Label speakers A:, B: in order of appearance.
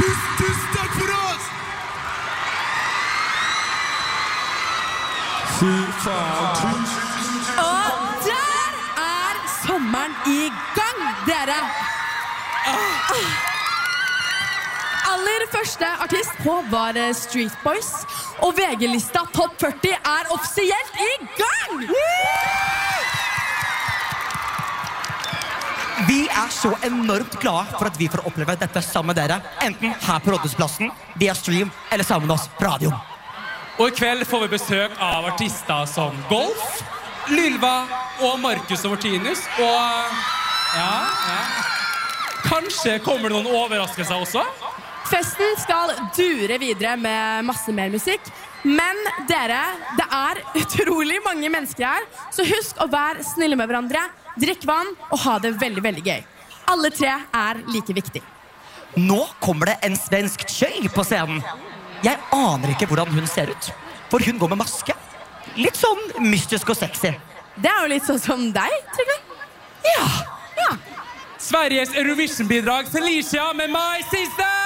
A: Tusen takk for oss!
B: Fy faen.
C: Og der sommeren I gang, dere! Aller første artist på var Street Boys, og VG-lista Top 40 offisielt I gang!
D: Vi så enormt glade for at vi får oppleve dette sammen med dere, enten her på Rådhusplassen, via stream, eller sammen med oss på radioen.
E: Og I kveld får vi besøk av artister som Golf, Lylva og Marcus og Martinus, og kanskje kommer det noen overraskelser også?
C: Festen skal dure videre med masse mer musikk, men dere, det utrolig mange mennesker her, så husk å være snille med hverandre, drikk vann og ha det veldig, veldig gøy. Alle tre like viktig.
D: Nå kommer det en svensk tjej på scenen. Jeg aner ikke hvordan hun ser ut, for hun går med maske. Litt sånn mystisk og sexy.
C: Det jo litt sånn som deg, Trygve.
D: Ja.
E: Sveriges Eurovision-bidrag Felicia med My Sister!